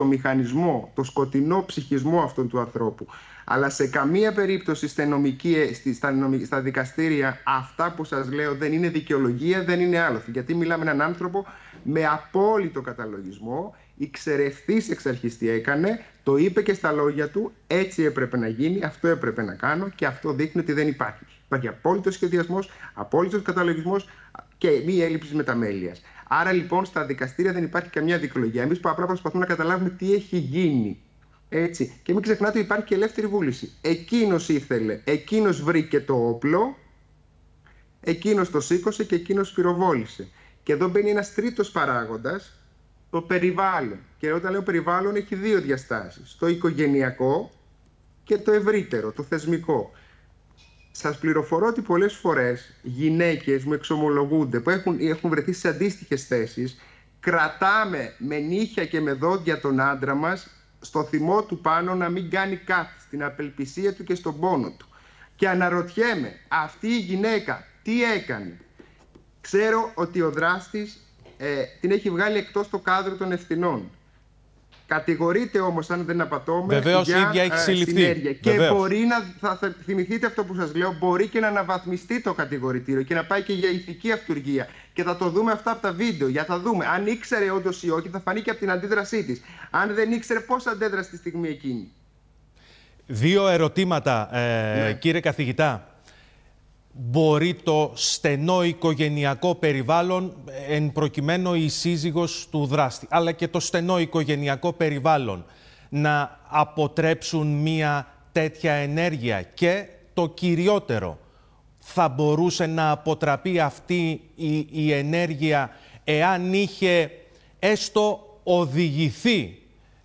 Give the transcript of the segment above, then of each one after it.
το μηχανισμό, το σκοτεινό ψυχισμό αυτού του ανθρώπου. Αλλά σε καμία περίπτωση στα δικαστήρια αυτά που σας λέω δεν είναι δικαιολογία, δεν είναι άλοθη. Γιατί μιλάμε έναν άνθρωπο με απόλυτο καταλογισμό, εξαιρεθής εξ αρχής τι έκανε, το είπε και στα λόγια του, έτσι έπρεπε να γίνει, αυτό έπρεπε να κάνω και αυτό δείχνει ότι δεν υπάρχει. Υπάρχει απόλυτος σχεδιασμός, απόλυτος καταλογισμός και μη έλλειψη μεταμέλειας. Άρα λοιπόν στα δικαστήρια δεν υπάρχει καμιά δικαιολογία. Εμείς απλά προσπαθούμε να καταλάβουμε τι έχει γίνει. Έτσι. Και μην ξεχνάτε ότι υπάρχει και ελεύθερη βούληση. Εκείνος ήθελε, εκείνος βρήκε το όπλο, εκείνος το σήκωσε και εκείνος πυροβόλησε. Και εδώ μπαίνει ένας τρίτος παράγοντας, το περιβάλλον. Και όταν λέω περιβάλλον έχει δύο διαστάσεις. Το οικογενειακό και το ευρύτερο, το θεσμικό. Σας πληροφορώ ότι πολλές φορές γυναίκες μου εξομολογούνται που έχουν βρεθεί σε αντίστοιχες θέσεις. Κρατάμε με νύχια και με δόντια τον άντρα μας στο θυμό του πάνω να μην κάνει κάτι, στην απελπισία του και στον πόνο του. Και αναρωτιέμαι, αυτή η γυναίκα τι έκανε? Ξέρω ότι ο δράστης την έχει βγάλει εκτός το κάδρο των ευθυνών. Κατηγορείται όμως, αν δεν απατώμε, βεβαίως, για η ίδια έχει συλληφθεί. συνέργεια. Βεβαίως. Και μπορεί θα θυμηθείτε αυτό που σας λέω, μπορεί και να αναβαθμιστεί το κατηγορητήριο και να πάει και για ηθική αυτουργία. Και θα το δούμε αυτά από τα βίντεο. Για θα δούμε αν ήξερε όντως ή όχι, θα φανεί και από την αντίδρασή της. Αν δεν ήξερε, πώς αντέδρασε τη στιγμή εκείνη. Δύο ερωτήματα, κύριε καθηγητά. Μπορεί το στενό οικογενειακό περιβάλλον, εν προκειμένου η σύζυγος του δράστη, αλλά και το στενό οικογενειακό περιβάλλον, να αποτρέψουν μία τέτοια ενέργεια? Και το κυριότερο, θα μπορούσε να αποτραπεί αυτή η ενέργεια εάν είχε έστω οδηγηθεί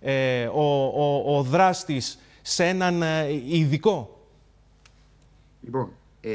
ο δράστης σε έναν ειδικό? Λοιπόν,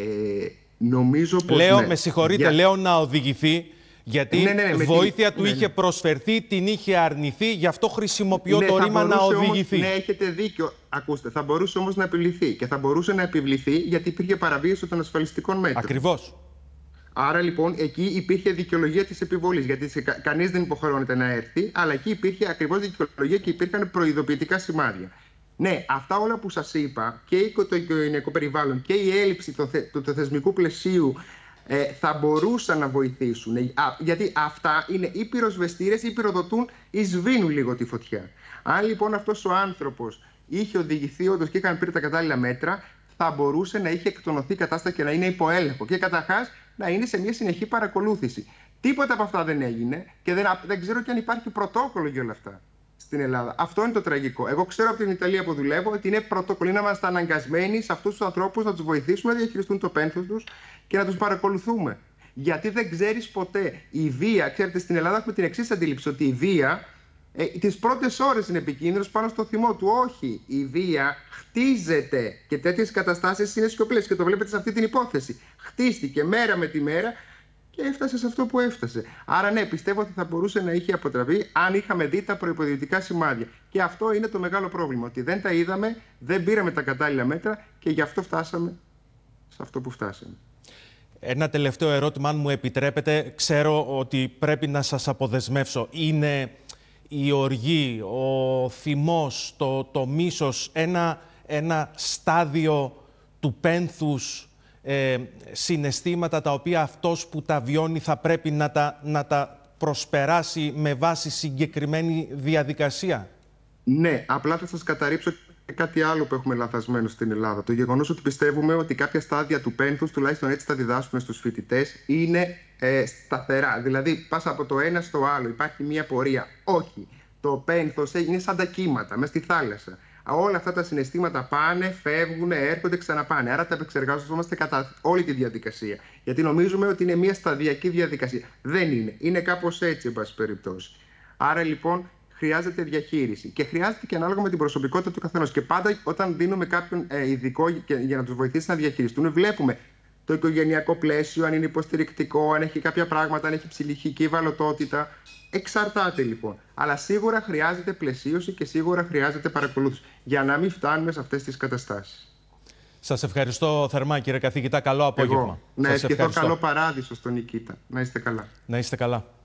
νομίζω πως με συγχωρείτε, λέω να οδηγηθεί, γιατί βοήθεια του είχε προσφερθεί, την είχε αρνηθεί, γι' αυτό χρησιμοποιώ το ρήμα να οδηγηθεί. Ναι, έχετε δίκιο. Ακούστε, θα μπορούσε όμως να επιβληθεί. Και θα μπορούσε να επιβληθεί γιατί υπήρχε παραβίαση των ασφαλιστικών μέτρων. Ακριβώς. Άρα λοιπόν εκεί υπήρχε δικαιολογία της επιβολής. Γιατί κανείς δεν υποχρεώνεται να έρθει, αλλά εκεί υπήρχε ακριβώς δικαιολογία και υπήρχαν προειδοποιητικά σημάδια. Ναι, αυτά όλα που σας είπα, και το οικογενειακό περιβάλλον και η έλλειψη του θεσμικού πλαισίου θα μπορούσαν να βοηθήσουν. Γιατί αυτά είναι ή πυροσβεστήρες ή πυροδοτούν ή σβήνουν λίγο τη φωτιά. Αν λοιπόν αυτός ο άνθρωπος είχε οδηγηθεί όντως και είχαν πάρει τα κατάλληλα μέτρα, θα μπορούσε να είχε εκτονωθεί η κατάσταση και να είναι υπό έλεγχο. Και καταρχάς να είναι σε μια συνεχή παρακολούθηση. Τίποτα από αυτά δεν έγινε και δεν ξέρω και αν υπάρχει πρωτόκολλο για όλα αυτά στην Ελλάδα. Αυτό είναι το τραγικό. Εγώ ξέρω από την Ιταλία που δουλεύω ότι είναι πρωτόκολλο. Είναι να είμαστε αναγκασμένοι σε αυτούς τους ανθρώπους να τους βοηθήσουμε να διαχειριστούν το πένθος τους και να τους παρακολουθούμε. Γιατί δεν ξέρεις ποτέ. Η βία, ξέρετε, στην Ελλάδα έχουμε την εξής αντίληψη, ότι η βία τις πρώτες ώρες είναι επικίνδυνος πάνω στο θυμό του. Όχι. Η βία χτίζεται και τέτοιες καταστάσεις είναι σιωπηλές και το βλέπετε σε αυτή την υπόθεση. Χτίστηκε μέρα με τη μέρα και έφτασε σε αυτό που έφτασε. Άρα ναι, πιστεύω ότι θα μπορούσε να είχε αποτραπεί αν είχαμε δει τα προϋποδιωτικά σημάδια. Και αυτό είναι το μεγάλο πρόβλημα, ότι δεν τα είδαμε, δεν πήραμε τα κατάλληλα μέτρα και γι' αυτό φτάσαμε σε αυτό που φτάσαμε. Ένα τελευταίο ερώτημα, αν μου επιτρέπετε. Ξέρω ότι πρέπει να σας αποδεσμεύσω. Είναι η οργή, ο θυμός, το μίσος, ένα στάδιο του πένθους, συναισθήματα τα οποία αυτός που τα βιώνει θα πρέπει να τα προσπεράσει με βάση συγκεκριμένη διαδικασία? Ναι, απλά θα σας καταρρύψω κάτι άλλο που έχουμε λαθασμένο στην Ελλάδα. Το γεγονός ότι πιστεύουμε ότι κάποια στάδια του πένθους, τουλάχιστον έτσι τα διδάσκουμε στους φοιτητές, είναι σταθερά. Δηλαδή πας από το ένα στο άλλο, υπάρχει μία πορεία. Όχι. Το πένθος είναι σαν τα κύματα μες στη θάλασσα. Όλα αυτά τα συναισθήματα πάνε, φεύγουν, έρχονται, ξαναπάνε. Άρα τα επεξεργαζόμαστε κατά όλη τη διαδικασία. Γιατί νομίζουμε ότι είναι μια σταδιακή διαδικασία. Δεν είναι. Είναι κάπως έτσι, εν πάση περιπτώσει. Άρα λοιπόν χρειάζεται διαχείριση. Και χρειάζεται και ανάλογα με την προσωπικότητα του καθενός. Και πάντα όταν δίνουμε κάποιον ειδικό για να τους βοηθήσει να διαχειριστούν, βλέπουμε το οικογενειακό πλαίσιο, αν είναι υποστηρικτικό, αν έχει κάποια πράγματα, αν έχει ψυχική ευαλωτότητα. Εξαρτάται λοιπόν. Αλλά σίγουρα χρειάζεται πλαισίωση και σίγουρα χρειάζεται παρακολούθηση για να μην φτάνουμε σε αυτές τις καταστάσεις. Σας ευχαριστώ θερμά, κύριε καθηγητά. Καλό απόγευμα. Να ευχηθώ καλό παράδεισο στον Νικήτα. Να είστε καλά. Να είστε καλά.